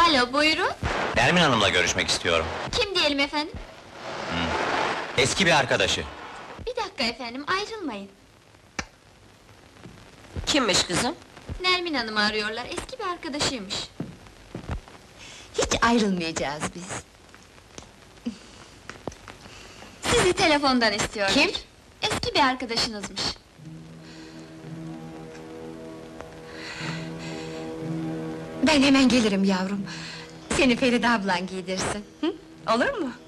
Alo, buyurun. Nermin Hanım'la görüşmek istiyorum. Kim diyelim efendim? Eski bir arkadaşı. Bir dakika efendim, ayrılmayın. Kimmiş kızım? Nermin Hanım'ı arıyorlar, eski bir arkadaşıymış. Hiç ayrılmayacağız biz. Sizi telefondan istiyorlar. Kim? Eski bir arkadaşınızmış. Ben hemen gelirim yavrum. Seni Feride ablan giydirsin. Hı? Olur mu?